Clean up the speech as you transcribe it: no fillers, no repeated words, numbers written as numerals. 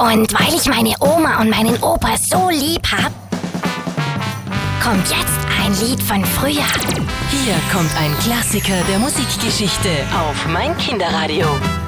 Und weil ich meine Oma und meinen Opa so lieb hab, kommt jetzt ein Lied von früher. Hier kommt ein Klassiker der Musikgeschichte auf mein Kinderradio.